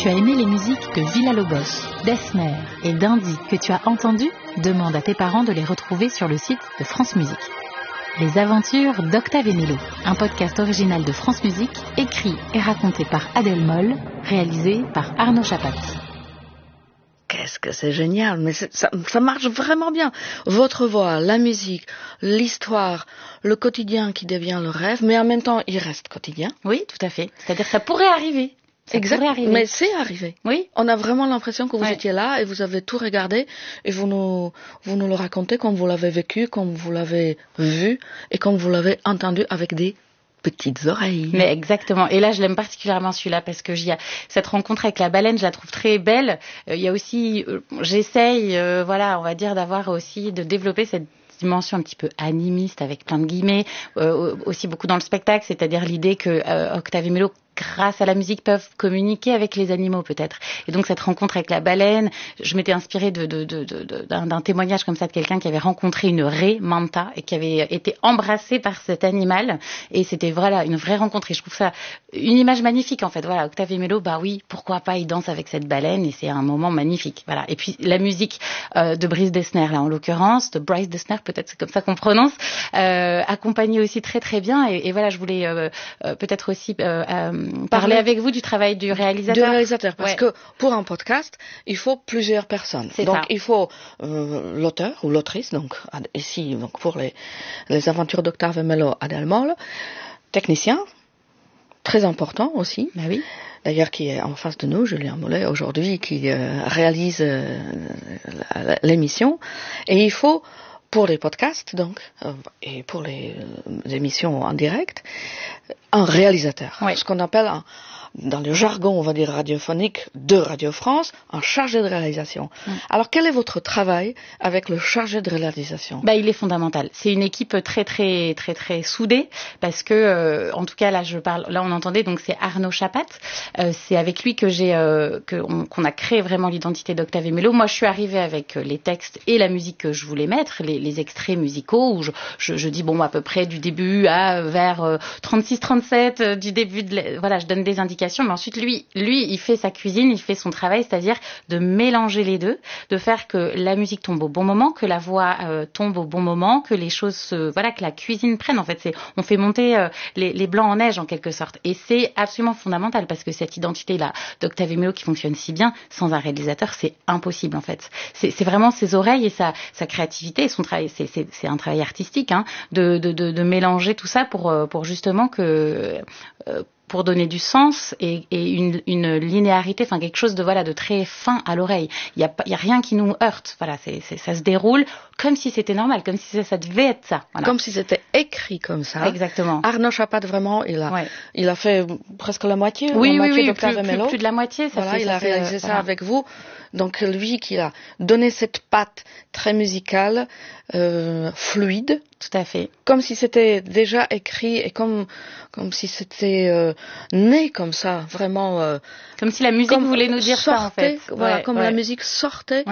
Tu as aimé les musiques de Villa-Lobos, d'Esmer et d'Indy que tu as entendues? Demande à tes parents de les retrouver sur le site de France Musique. Les aventures d'Octave et Mélo, un podcast original de France Musique, écrit et raconté par Adèle Moll, réalisé par Arnaud Chapat. Qu'est-ce que c'est génial, mais ça marche vraiment bien. Votre voix, la musique, l'histoire, le quotidien qui devient le rêve, mais en même temps, il reste quotidien. Oui, tout à fait. C'est-à-dire que ça pourrait arriver. Exactement, mais c'est arrivé. Oui. On a vraiment l'impression que vous étiez là et vous avez tout regardé et vous nous le racontez comme vous l'avez vécu, comme vous l'avez vu et comme vous l'avez entendu avec des petites oreilles. Mais exactement. Et là, je l'aime particulièrement celui-là parce que cette rencontre avec la baleine, je la trouve très belle. Il y a aussi, j'essaye, on va dire, de développer cette dimension un petit peu animiste avec plein de guillemets, aussi beaucoup dans le spectacle, c'est-à-dire l'idée que Octave et Mélo, grâce à la musique, peuvent communiquer avec les animaux peut-être. Et donc cette rencontre avec la baleine, je m'étais inspirée d'un témoignage comme ça de quelqu'un qui avait rencontré une raie manta et qui avait été embrassé par cet animal. Et c'était une vraie rencontre. Et je trouve ça une image magnifique en fait. Voilà, Octave et Mélo, pourquoi pas, ils dansent avec cette baleine et c'est un moment magnifique. Voilà. Et puis la musique de Brice Dessner, là en l'occurrence, de Bryce Dessner, peut-être c'est comme ça qu'on prononce, accompagnée aussi très très bien. Et voilà, je voulais peut-être aussi parler avec vous du travail du réalisateur. Parce que pour un podcast, il faut plusieurs personnes. Il faut l'auteur ou l'autrice, donc ici pour les aventures d'Octave et Mélo, Adèle Moll, technicien, très important aussi. Ben oui. D'ailleurs, qui est en face de nous, Julien Mollet, aujourd'hui, qui réalise l'émission. Et il faut, pour les podcasts, et pour les émissions en direct, un réalisateur. Oui. Ce qu'on appelle, dans le jargon, on va dire, radiophonique de Radio France, un chargé de réalisation. Alors, quel est votre travail avec le chargé de réalisation? Il est fondamental. C'est une équipe très, très, très, très soudée, parce que, en tout cas, là, on entendait, donc c'est Arnaud Chapat. C'est avec lui qu'on a créé vraiment l'identité d'Octave et Mélo. Moi, je suis arrivée avec les textes et la musique que je voulais mettre, les extraits musicaux, où je dis, à peu près du début vers 36-37, du début je donne des indications. Mais ensuite, lui, il fait sa cuisine, il fait son travail, c'est-à-dire de mélanger les deux, de faire que la musique tombe au bon moment, que la voix tombe au bon moment, que les choses que la cuisine prenne. En fait, on fait monter les blancs en neige en quelque sorte. Et c'est absolument fondamental parce que cette identité-là d'Octave et Mélo qui fonctionne si bien, sans un réalisateur, c'est impossible en fait. C'est vraiment ses oreilles et sa créativité et son travail. C'est un travail artistique, de mélanger tout ça pour justement pour donner du sens et une linéarité, quelque chose de très fin à l'oreille. Il y a rien qui nous heurte. Voilà, ça se déroule comme si c'était normal, comme si ça devait être ça. Voilà. Comme si c'était écrit comme ça. Exactement. Arnaud Chapat, vraiment, il a fait presque la moitié. Oui, d'Octave et Mélo. Plus de la moitié. Il a réalisé ça avec vous. Donc lui qui a donné cette patte très musicale, fluide. Tout à fait. Comme si c'était déjà écrit et comme si c'était né comme ça, vraiment. Comme si la musique voulait nous dire ça en fait. Voilà, la musique sortait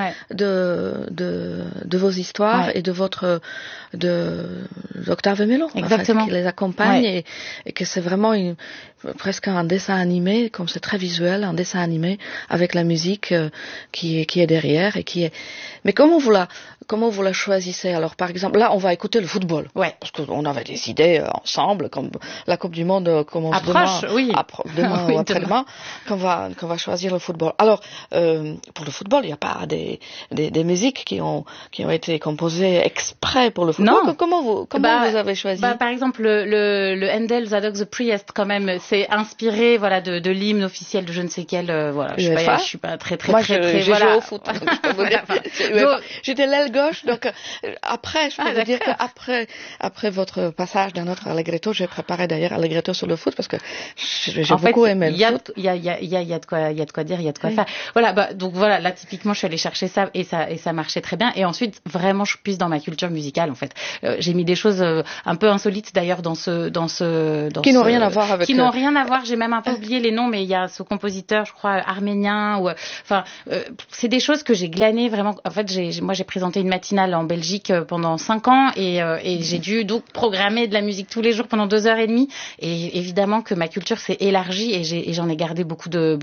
de vos histoires et de d'Octave et Mélo. Exactement. Qui les accompagne et que c'est vraiment presque un dessin animé, comme c'est très visuel, un dessin animé avec la musique qui est derrière et qui est. Mais comment vous la choisissez? Alors, par exemple, là, on va écouter le football. Ouais. Parce qu'on avait des idées ensemble, comme la Coupe du Monde commence demain ou après-demain, qu'on va choisir le football. Alors, pour le football, il n'y a pas des musiques qui ont été composées exprès pour le football. Non. Comment vous avez choisi? Par exemple, le Handel Zadok the Priest, quand même, c'est inspiré, de l'hymne officiel de je ne sais quel, je suis pas très. Moi, j'ai joué au foot. Donc, je peux vous dire. J'étais l'aile gauche, donc après, je peux vous dire qu'après votre passage d'un autre Allegretto, j'ai préparé d'ailleurs Allegretto sur le foot parce que j'ai beaucoup aimé le foot. Il y a de quoi dire, il y a de quoi faire. Voilà, donc voilà, là typiquement, je suis allée chercher ça et ça marchait très bien. Et ensuite, vraiment vraiment je puisse dans ma culture musicale en fait. J'ai mis des choses un peu insolites d'ailleurs dans qui n'ont rien à voir avec. Qui n'ont rien à voir. J'ai même un peu oublié les noms, mais il y a ce compositeur, je crois arménien ou c'est des choses que j'ai glanées vraiment. En fait, moi j'ai présenté une matinale en Belgique pendant 5 ans et j'ai dû donc programmer de la musique tous les jours pendant 2h30 et évidemment que ma culture s'est élargie et j'en ai gardé beaucoup de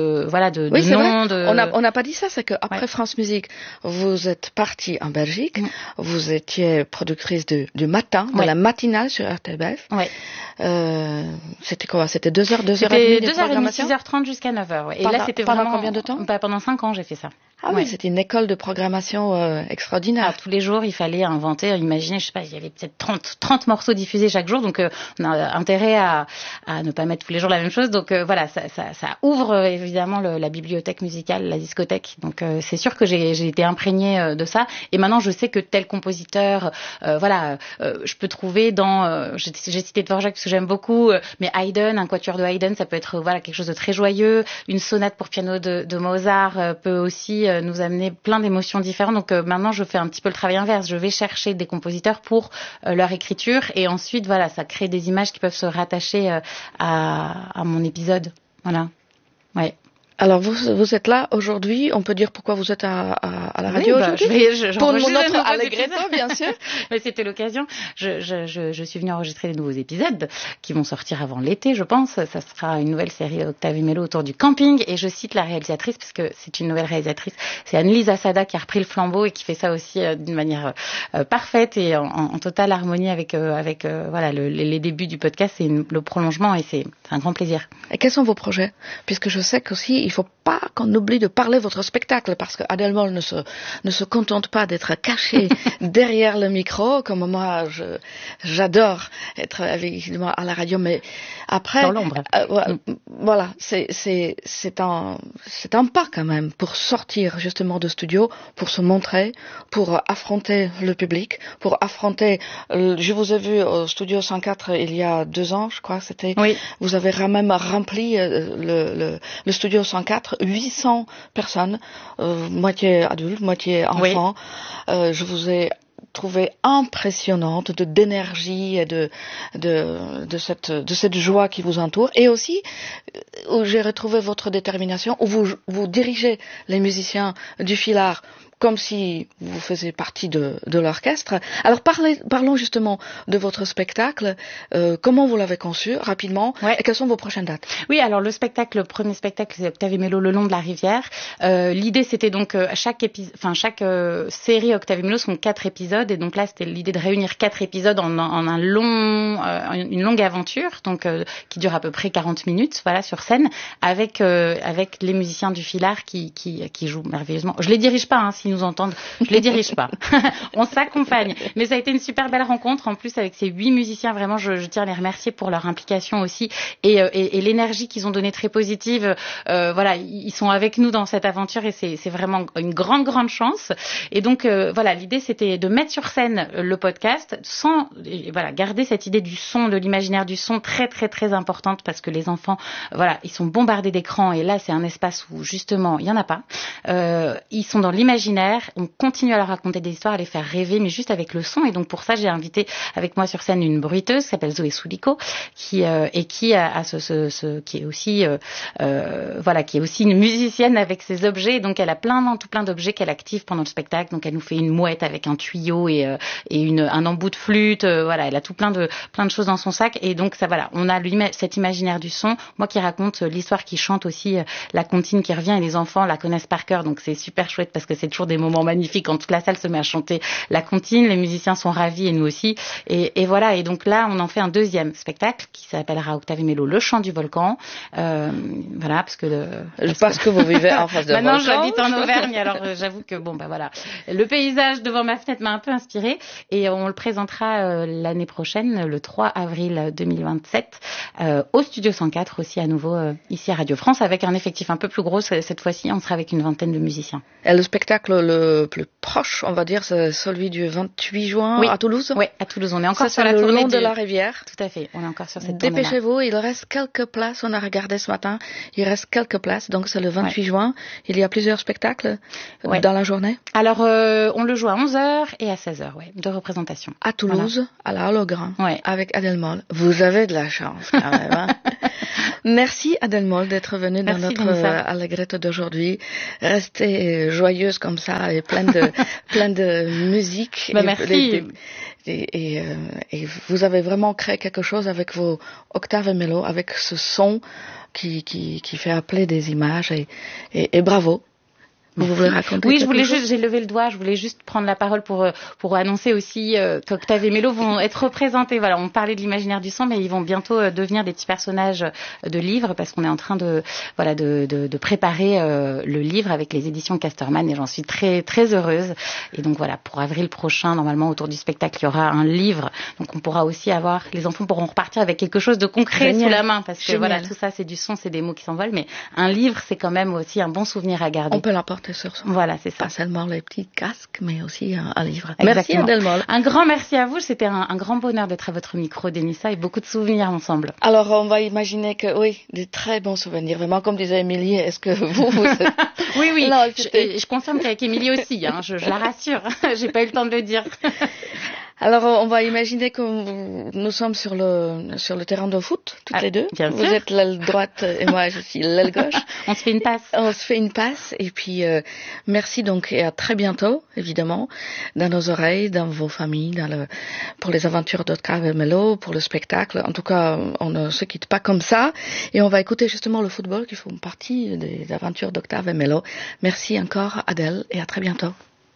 noms. On n'a pas dit ça, c'est qu'après France Musique, vous êtes partie en Belgique, vous étiez productrice du matin, de la matinale sur RTBF. C'était quoi? C'était 2h30 de programmation? 6h30 jusqu'à 9h. Ouais. Et là, c'était pendant vraiment... combien de temps? Pendant 5 ans, j'ai fait ça. Ah oui, c'était une école de programmation extraordinaire. Tous les jours, il fallait inventer, imaginer, je sais pas, il y avait peut-être 30 morceaux diffusés chaque jour, donc on a intérêt à ne pas mettre tous les jours la même chose. Donc voilà, ça ouvre évidemment la bibliothèque musicale, la discothèque. Donc c'est sûr que j'ai été imprégnée de ça. Et maintenant, je sais que tel compositeur, je peux trouver dans, j'ai cité Dvorak parce que j'aime beaucoup, mais Haydn, un quatuor de Haydn, ça peut être quelque chose de très joyeux. Une sonate pour piano de Mozart peut aussi nous amener plein d'émotions différentes. Donc maintenant, je fais un petit peu le travail inverse. Je vais chercher des compositeurs pour leur écriture et ensuite, ça crée des images qui peuvent se rattacher à mon épisode. Voilà. Ouais. Alors vous êtes là aujourd'hui, on peut dire pourquoi vous êtes à la radio aujourd'hui. Pour notre Allegretto, bien sûr. Mais c'était l'occasion. Je suis venue enregistrer des nouveaux épisodes qui vont sortir avant l'été, je pense. Ça sera une nouvelle série Octave et Mélo autour du camping. Et je cite la réalisatrice parce que c'est une nouvelle réalisatrice. C'est Anne-Lise Assada qui a repris le flambeau et qui fait ça aussi d'une manière parfaite et en totale harmonie avec les débuts du podcast. C'est le prolongement et c'est un grand plaisir. Et quels sont vos projets? Puisque je sais qu'aussi il faut pas qu'on oublie de parler votre spectacle parce que Adèle Moll ne se contente pas d'être cachée derrière le micro comme moi j'adore être évidemment à la radio, mais après dans l'ombre. Voilà, c'est un pas quand même pour sortir justement de studio, pour se montrer, pour affronter le public, pour affronter. Je vous ai vu au Studio 104 il y a 2 ans, je crois, c'était. Oui. Vous avez même rempli le Studio 104, 800 personnes, moitié adultes, moitié enfants. Oui. Je vous ai trouvé impressionnante d'énergie et de cette joie qui vous entoure, et aussi où j'ai retrouvé votre détermination, où vous dirigez les musiciens du Filard comme si vous faisiez partie de l'orchestre. Alors parlons justement de votre spectacle. Comment vous l'avez conçu rapidement, et quelles sont vos prochaines dates? Oui, alors le premier spectacle, c'est Octave et Mélo le long de la rivière. L'idée, c'était donc chaque série Octave et Mélo sont 4 épisodes, et donc là, c'était l'idée de réunir 4 épisodes en une longue aventure, donc qui dure à peu près 40 minutes, sur scène, avec les musiciens du Filard qui jouent merveilleusement. Je les dirige pas, s'ils nous entendent, je les dirige pas. On s'accompagne. Mais ça a été une super belle rencontre, en plus avec ces 8 musiciens. Vraiment, je tiens à les remercier pour leur implication aussi et l'énergie qu'ils ont donnée très positive. Ils sont avec nous dans cette aventure et c'est vraiment une grande chance. Et donc l'idée, c'était de mettre sur scène le podcast sans garder cette idée du son, de l'imaginaire du son très très très importante, parce que les enfants ils sont bombardés d'écrans, et là c'est un espace où justement il y en a pas. Ils sont dans l'imaginaire. On continue à leur raconter des histoires, à les faire rêver, mais juste avec le son. Et donc pour ça, j'ai invité avec moi sur scène une bruiteuse qui s'appelle Zoé Soulico, qui est aussi une musicienne avec ses objets. Donc elle a tout plein d'objets qu'elle active pendant le spectacle. Donc elle nous fait une mouette avec un tuyau et un embout de flûte. Elle a tout plein de choses dans son sac. Et donc on a cet imaginaire du son. Moi qui raconte l'histoire, qui chante aussi la comptine qui revient, et les enfants la connaissent par cœur. Donc c'est super chouette parce que c'est toujours des moments magnifiques quand toute la salle se met à chanter la comptine. Les musiciens sont ravis et nous aussi. Et voilà. Et donc là, on en fait un deuxième spectacle qui s'appellera Octave et Mélo, le chant du volcan. Parce que vous vivez en face de maintenant, volcan. J'habite en Auvergne, alors j'avoue que le paysage devant ma fenêtre m'a un peu inspirée, et on le présentera l'année prochaine, le 3 avril 2027, au Studio 104 aussi à nouveau ici à Radio France, avec un effectif un peu plus gros cette fois-ci. On sera avec une 20aine de musiciens. Et le spectacle le plus proche, on va dire, c'est celui du 28 juin à Toulouse. Oui, à Toulouse. On est encore sur la tournée le long de la rivière. Tout à fait. On est encore sur cette tournée-là. Dépêchez-vous, il reste quelques places. On a regardé ce matin. Il reste quelques places. Donc, c'est le 28 juin. Il y a plusieurs spectacles dans la journée. Alors, on le joue à 11h et à 16h, de représentation. À Toulouse, à la Holograin, avec Adèle Moll. Vous avez de la chance, quand même. Hein. Merci Adèle Moll d'être venue dans notre Allegretto d'aujourd'hui. Restez joyeuse comme ça et pleine de musique. Merci. Et vous avez vraiment créé quelque chose avec vos octaves et mélos, avec ce son qui fait appeler des images et bravo. Vous voulez raconter quelque chose? J'ai levé le doigt, je voulais juste prendre la parole pour annoncer aussi qu'Octave et Mélo vont être représentés. Voilà, on parlait de l'imaginaire du son, mais ils vont bientôt devenir des petits personnages de livres parce qu'on est en train de préparer le livre avec les éditions Casterman et j'en suis très très heureuse. Et donc voilà, pour avril prochain, normalement autour du spectacle, il y aura un livre. Donc on pourra aussi les enfants pourront repartir avec quelque chose de concret sous la main parce que voilà, tout ça c'est du son, c'est des mots qui s'envolent, mais un livre c'est quand même aussi un bon souvenir à garder. On peut l'emporter sur soi. Voilà, c'est ça. Pas seulement les petits casques, mais aussi un livre. Exactement. Merci Adèle Moll. Un grand merci à vous. C'était un grand bonheur d'être à votre micro, Denisa, et beaucoup de souvenirs ensemble. Alors, on va imaginer que, des très bons souvenirs. Vraiment, comme disait Émilie, est-ce que vous... Oui. Non, je confirme qu'avec Émilie aussi, je la rassure. J'ai pas eu le temps de le dire. Alors, on va imaginer que nous sommes sur le terrain de foot, toutes les deux. Bien vous sûr. êtes l'aile droite et moi, je suis l'aile gauche. On se fait une passe. Et puis, merci donc et à très bientôt, évidemment, dans nos oreilles, dans vos familles, pour les aventures d'Octave et Mélo, pour le spectacle. En tout cas, on ne se quitte pas comme ça. Et on va écouter justement le football qui font partie des aventures d'Octave et Mélo. Merci encore, Adèle, et à très bientôt.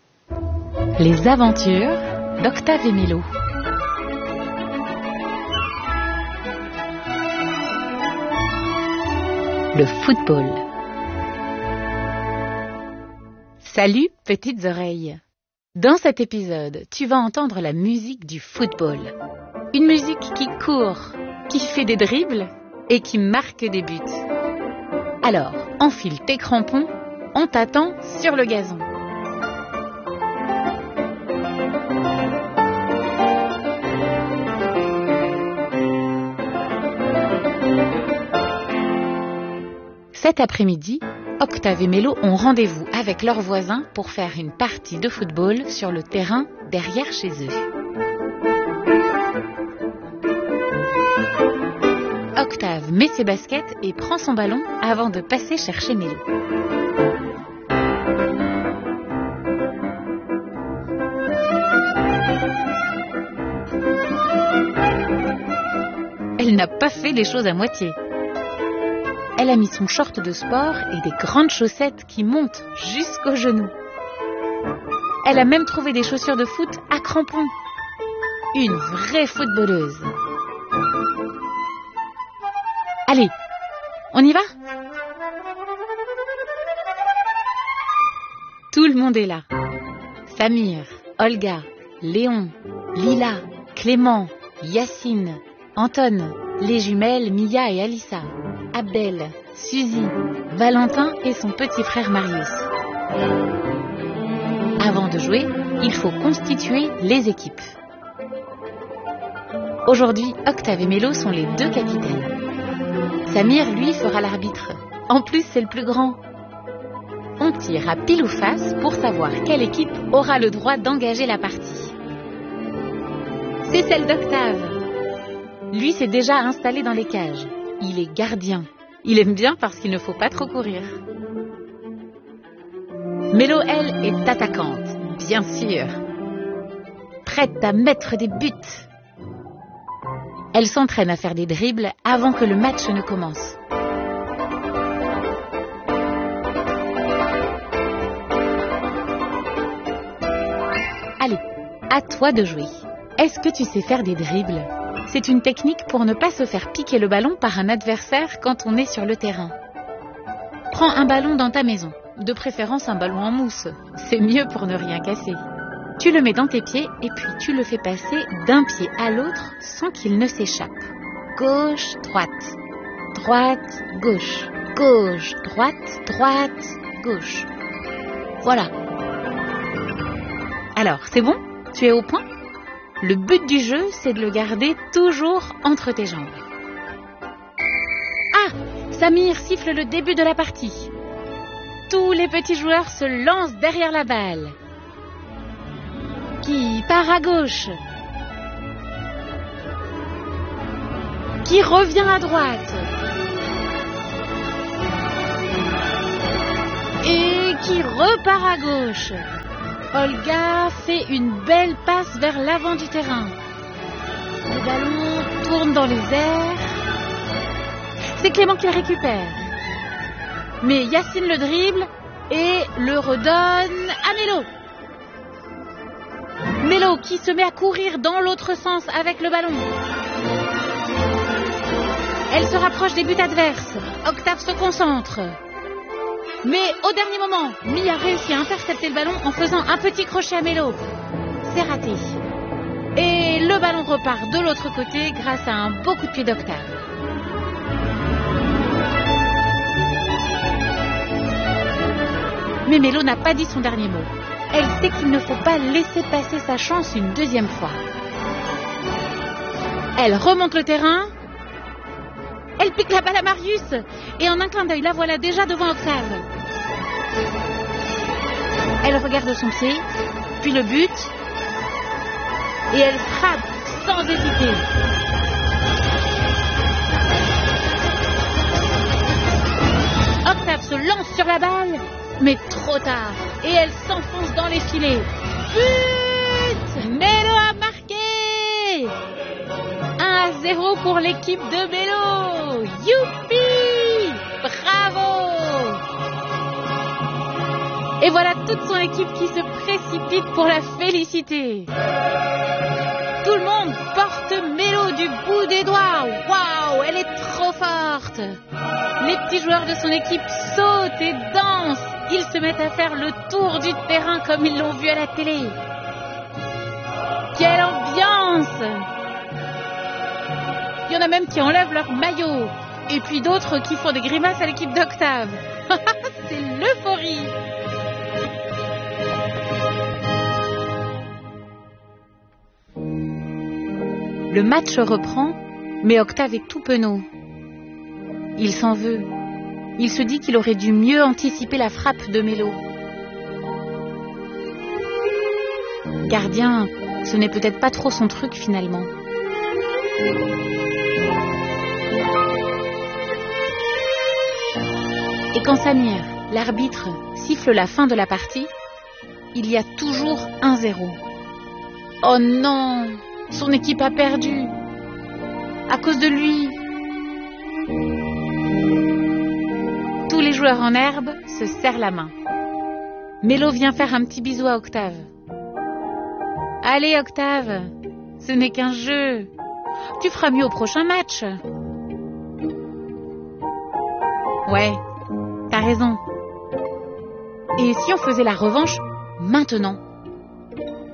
Les aventures d'Octave et Mélo. Le football. Salut, petites oreilles. Dans cet épisode, tu vas entendre la musique du football. Une musique qui court, qui fait des dribbles et qui marque des buts. Alors, enfile tes crampons, on t'attend sur le gazon. Cet après-midi, Octave et Mélo ont rendez-vous avec leurs voisins pour faire une partie de football sur le terrain derrière chez eux. Octave met ses baskets et prend son ballon avant de passer chercher Mélo. Elle n'a pas fait les choses à moitié. Elle a mis son short de sport et des grandes chaussettes qui montent jusqu'aux genoux. Elle a même trouvé des chaussures de foot à crampons. Une vraie footballeuse. Allez, on y va ? Tout le monde est là. Samir, Olga, Léon, Lila, Clément, Yacine, Anton, les jumelles Mia et Alissa, Abel, Suzy, Valentin et son petit frère Marius. Avant de jouer, il faut constituer les équipes. Aujourd'hui, Octave et Mélo sont les deux capitaines. Samir, lui, fera l'arbitre. En plus, c'est le plus grand. On tire à pile ou face pour savoir quelle équipe aura le droit d'engager la partie. C'est celle d'Octave. Lui s'est déjà installé dans les cages. Il est gardien. Il aime bien parce qu'il ne faut pas trop courir. Mélo, elle, est attaquante, bien sûr. Prête à mettre des buts. Elle s'entraîne à faire des dribbles avant que le match ne commence. Allez, à toi de jouer. Est-ce que tu sais faire des dribbles ? C'est une technique pour ne pas se faire piquer le ballon par un adversaire quand on est sur le terrain. Prends un ballon dans ta maison, de préférence un ballon en mousse. C'est mieux pour ne rien casser. Tu le mets dans tes pieds et puis tu le fais passer d'un pied à l'autre sans qu'il ne s'échappe. Gauche, droite. Droite, gauche. Gauche, droite, droite, gauche. Voilà. Alors, c'est bon? Tu es au point? Le but du jeu, c'est de le garder toujours entre tes jambes. Ah! Samir siffle le début de la partie. Tous les petits joueurs se lancent derrière la balle. Qui part à gauche? Qui revient à droite? Et qui repart à gauche? Olga fait une belle passe vers l'avant du terrain. Le ballon tourne dans les airs. C'est Clément qui le récupère. Mais Yacine le dribble et le redonne à Mélo. Mélo qui se met à courir dans l'autre sens avec le ballon. Elle se rapproche des buts adverses. Octave se concentre. Mais au dernier moment, Mia réussit à intercepter le ballon en faisant un petit crochet à Mélo. C'est raté. Et le ballon repart de l'autre côté grâce à un beau coup de pied d'Octave. Mais Mélo n'a pas dit son dernier mot. Elle sait qu'il ne faut pas laisser passer sa chance une deuxième fois. Elle remonte le terrain. Elle pique la balle à Marius. Et en un clin d'œil, la voilà déjà devant Octave. Elle regarde son pied, puis le but. Et elle frappe sans hésiter. Octave se lance sur la balle. Mais trop tard, et elle s'enfonce dans les filets. But! Mélo a marqué! 1-0 pour l'équipe de Mélo. Youpi! Bravo! Et voilà toute son équipe qui se précipite pour la féliciter. Tout le monde porte Mélo du bout des doigts. Waouh, elle est trop forte! Les petits joueurs de son équipe sautent et dansent. Ils se mettent à faire le tour du terrain comme ils l'ont vu à la télé. Quelle ambiance! Il y en a même qui enlèvent leur maillot. Et puis d'autres qui font des grimaces à l'équipe d'Octave. C'est l'euphorie! Le match reprend, mais Octave est tout penaud. Il s'en veut. Il se dit qu'il aurait dû mieux anticiper la frappe de Mélo. Gardien, ce n'est peut-être pas trop son truc finalement. Et quand Samir, l'arbitre, siffle la fin de la partie, il y a toujours 1-0. Oh non! Son équipe a perdu. À cause de lui. Tous les joueurs en herbe se serrent la main. Mélo vient faire un petit bisou à Octave. Allez Octave, ce n'est qu'un jeu. Tu feras mieux au prochain match. Ouais, t'as raison. Et si on faisait la revanche maintenant?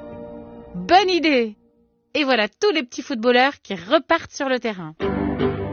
Bonne idée! Et voilà tous les petits footballeurs qui repartent sur le terrain.